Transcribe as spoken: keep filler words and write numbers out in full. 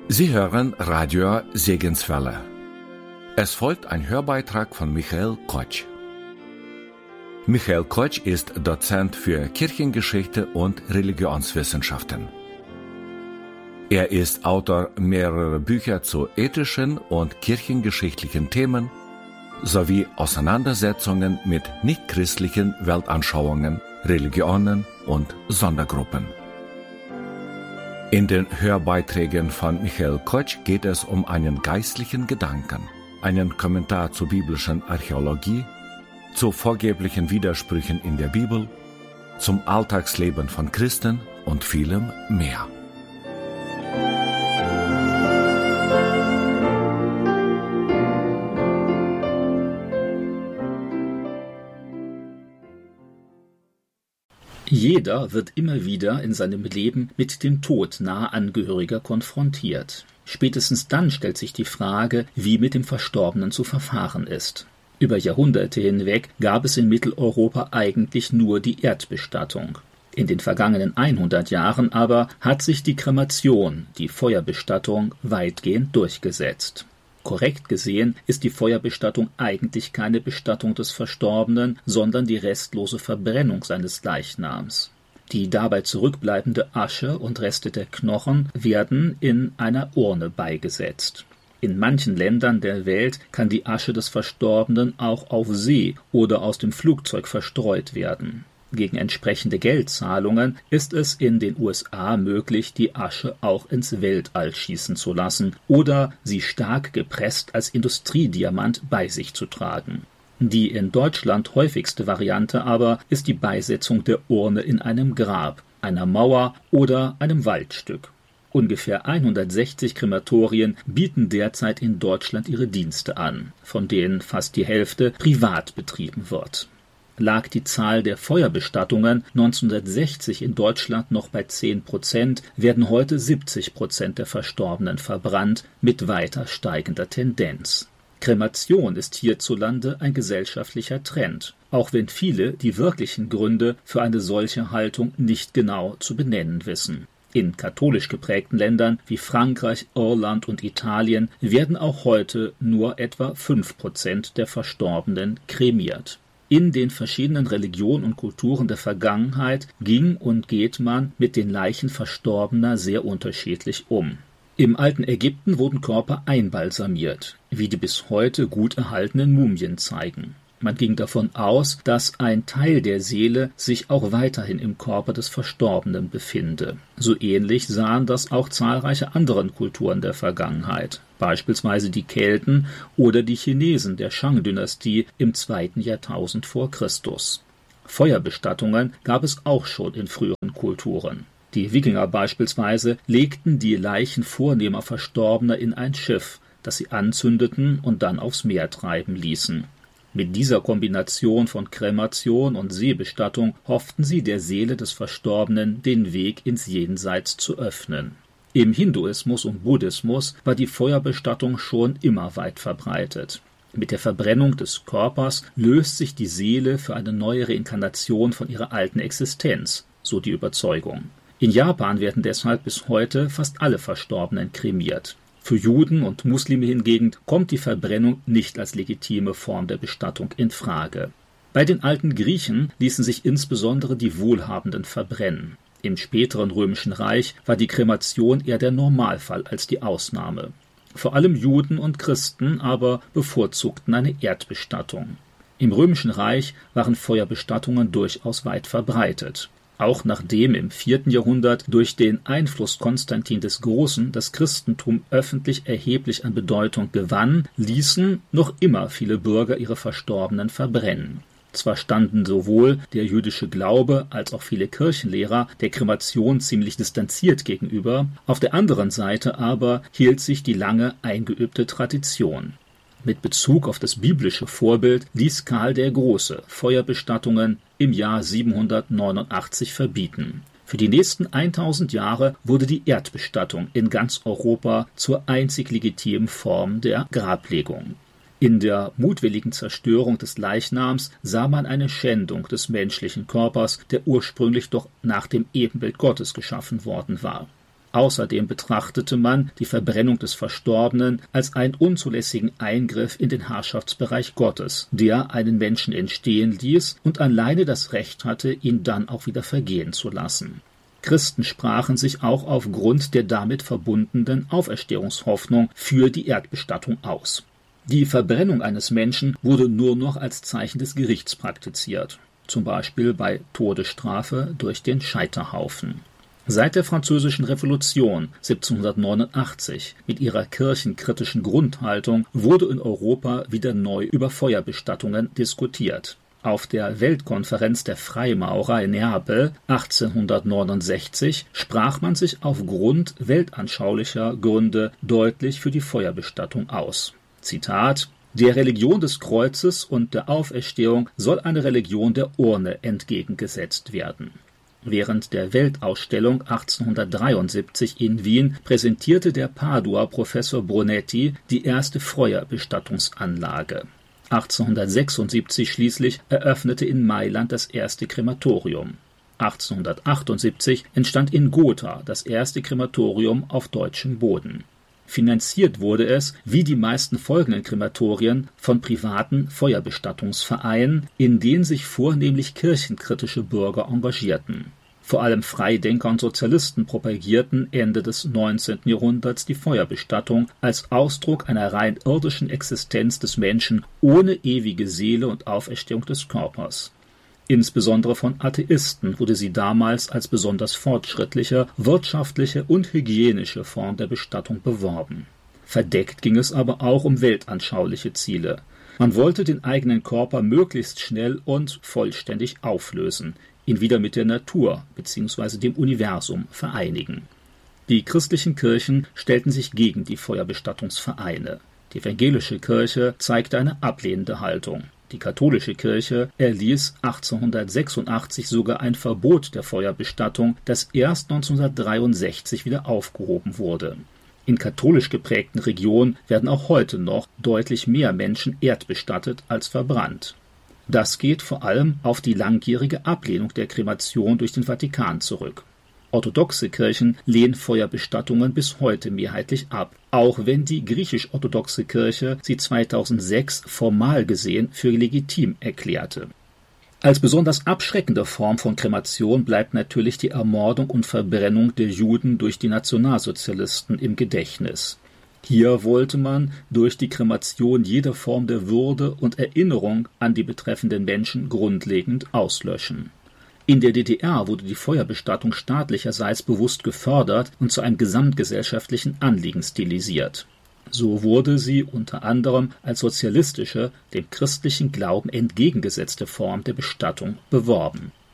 Sie hören Radio Segenswelle. Es folgt ein Hörbeitrag von Michael Kotsch. Michael Kotsch ist Dozent für Kirchengeschichte und Religionswissenschaften. Er ist Autor mehrerer Bücher zu ethischen und kirchengeschichtlichen Themen sowie Auseinandersetzungen mit nichtchristlichen Weltanschauungen, Religionen und Sondergruppen. In den Hörbeiträgen von Michael Kotsch geht es um einen geistlichen Gedanken, einen Kommentar zur biblischen Archäologie, zu vorgeblichen Widersprüchen in der Bibel, zum Alltagsleben von Christen und vielem mehr. Jeder wird immer wieder in seinem Leben mit dem Tod naher Angehöriger konfrontiert. Spätestens dann stellt sich die Frage, wie mit dem Verstorbenen zu verfahren ist. Über Jahrhunderte hinweg gab es in Mitteleuropa eigentlich nur die Erdbestattung. In den vergangenen hundert Jahren aber hat sich die Kremation, die Feuerbestattung, weitgehend durchgesetzt. Korrekt gesehen ist die Feuerbestattung eigentlich keine Bestattung des Verstorbenen, sondern die restlose Verbrennung seines Leichnams. Die dabei zurückbleibende Asche und Reste der Knochen werden in einer Urne beigesetzt. In manchen Ländern der Welt kann die Asche des Verstorbenen auch auf See oder aus dem Flugzeug verstreut werden. Gegen entsprechende Geldzahlungen ist es in den U S A möglich, die Asche auch ins Weltall schießen zu lassen oder sie stark gepresst als Industriediamant bei sich zu tragen. Die in Deutschland häufigste Variante aber ist die Beisetzung der Urne in einem Grab, einer Mauer oder einem Waldstück. Ungefähr hundertsechzig Krematorien bieten derzeit in Deutschland ihre Dienste an, von denen fast die Hälfte privat betrieben wird. Lag die Zahl der Feuerbestattungen neunzehnhundertsechzig in Deutschland noch bei zehn Prozent, werden heute siebzig Prozent der Verstorbenen verbrannt, mit weiter steigender Tendenz. Kremation ist hierzulande ein gesellschaftlicher Trend, auch wenn viele die wirklichen Gründe für eine solche Haltung nicht genau zu benennen wissen. In katholisch geprägten Ländern wie Frankreich, Irland und Italien werden auch heute nur etwa fünf Prozent der Verstorbenen kremiert. In den verschiedenen Religionen und Kulturen der Vergangenheit ging und geht man mit den Leichen Verstorbener sehr unterschiedlich um. Im alten Ägypten wurden Körper einbalsamiert, wie die bis heute gut erhaltenen Mumien zeigen. Man ging davon aus, dass ein Teil der Seele sich auch weiterhin im Körper des Verstorbenen befinde. So ähnlich sahen das auch zahlreiche andere Kulturen der Vergangenheit, beispielsweise die Kelten oder die Chinesen der Shang-Dynastie im zweiten Jahrtausend vor Christus. Feuerbestattungen gab es auch schon in früheren Kulturen. Die Wikinger beispielsweise legten die Leichen vornehmer Verstorbener in ein Schiff, das sie anzündeten und dann aufs Meer treiben ließen. Mit dieser Kombination von Kremation und Seebestattung hofften sie, der Seele des Verstorbenen den Weg ins Jenseits zu öffnen. Im Hinduismus und Buddhismus war die Feuerbestattung schon immer weit verbreitet. Mit der Verbrennung des Körpers löst sich die Seele für eine neue Reinkarnation von ihrer alten Existenz, so die Überzeugung. In Japan werden deshalb bis heute fast alle Verstorbenen kremiert. Für Juden und Muslime hingegen kommt die Verbrennung nicht als legitime Form der Bestattung in Frage. Bei den alten Griechen ließen sich insbesondere die Wohlhabenden verbrennen. Im späteren Römischen Reich war die Kremation eher der Normalfall als die Ausnahme. Vor allem Juden und Christen aber bevorzugten eine Erdbestattung. Im Römischen Reich waren Feuerbestattungen durchaus weit verbreitet. Auch nachdem im vierten Jahrhundert durch den Einfluss Konstantin des Großen das Christentum öffentlich erheblich an Bedeutung gewann, ließen noch immer viele Bürger ihre Verstorbenen verbrennen. Zwar standen sowohl der jüdische Glaube als auch viele Kirchenlehrer der Kremation ziemlich distanziert gegenüber, auf der anderen Seite aber hielt sich die lange eingeübte Tradition. Mit Bezug auf das biblische Vorbild ließ Karl der Große Feuerbestattungen im Jahr siebenhundertneunundachtzig verbieten. Für die nächsten tausend Jahre wurde die Erdbestattung in ganz Europa zur einzig legitimen Form der Grablegung. In der mutwilligen Zerstörung des Leichnams sah man eine Schändung des menschlichen Körpers, der ursprünglich doch nach dem Ebenbild Gottes geschaffen worden war. Außerdem betrachtete man die Verbrennung des Verstorbenen als einen unzulässigen Eingriff in den Herrschaftsbereich Gottes, der einen Menschen entstehen ließ und alleine das Recht hatte, ihn dann auch wieder vergehen zu lassen. Christen sprachen sich auch aufgrund der damit verbundenen Auferstehungshoffnung für die Erdbestattung aus. Die Verbrennung eines Menschen wurde nur noch als Zeichen des Gerichts praktiziert, zum Beispiel bei Todesstrafe durch den Scheiterhaufen. Seit der Französischen Revolution siebzehnhundertneunundachtzig mit ihrer kirchenkritischen Grundhaltung wurde in Europa wieder neu über Feuerbestattungen diskutiert. Auf der Weltkonferenz der Freimaurer in Neapel achtzehnhundertneunundsechzig sprach man sich aufgrund weltanschaulicher Gründe deutlich für die Feuerbestattung aus. Zitat: Der Religion des Kreuzes und der Auferstehung soll eine Religion der Urne entgegengesetzt werden. Während der Weltausstellung achtzehnhundertdreiundsiebzig in Wien präsentierte der Paduer Professor Brunetti die erste Feuerbestattungsanlage. achtzehnhundertsechsundsiebzig schließlich eröffnete in Mailand das erste Krematorium. achtzehnhundertachtundsiebzig entstand in Gotha das erste Krematorium auf deutschem Boden. Finanziert wurde es, wie die meisten folgenden Krematorien, von privaten Feuerbestattungsvereinen, in denen sich vornehmlich kirchenkritische Bürger engagierten. Vor allem Freidenker und Sozialisten propagierten Ende des neunzehnten Jahrhunderts die Feuerbestattung als Ausdruck einer rein irdischen Existenz des Menschen ohne ewige Seele und Auferstehung des Körpers. Insbesondere von Atheisten wurde sie damals als besonders fortschrittliche, wirtschaftliche und hygienische Form der Bestattung beworben. Verdeckt ging es aber auch um weltanschauliche Ziele. Man wollte den eigenen Körper möglichst schnell und vollständig auflösen, ihn wieder mit der Natur bzw. dem Universum vereinigen. Die christlichen Kirchen stellten sich gegen die Feuerbestattungsvereine. Die evangelische Kirche zeigte eine ablehnende Haltung. Die katholische Kirche erließ achtzehnhundertsechsundachtzig sogar ein Verbot der Feuerbestattung, das erst neunzehnhundertdreiundsechzig wieder aufgehoben wurde. In katholisch geprägten Regionen werden auch heute noch deutlich mehr Menschen erdbestattet als verbrannt. Das geht vor allem auf die langjährige Ablehnung der Kremation durch den Vatikan zurück. Orthodoxe Kirchen lehnen Feuerbestattungen bis heute mehrheitlich ab, auch wenn die griechisch-orthodoxe Kirche sie zweitausendsechs formal gesehen für legitim erklärte. Als besonders abschreckende Form von Kremation bleibt natürlich die Ermordung und Verbrennung der Juden durch die Nationalsozialisten im Gedächtnis. Hier wollte man durch die Kremation jede Form der Würde und Erinnerung an die betreffenden Menschen grundlegend auslöschen. In der D D R wurde die Feuerbestattung staatlicherseits bewusst gefördert und zu einem gesamtgesellschaftlichen Anliegen stilisiert. So wurde sie unter anderem als sozialistische, dem christlichen Glauben entgegengesetzte Form der Bestattung beworben.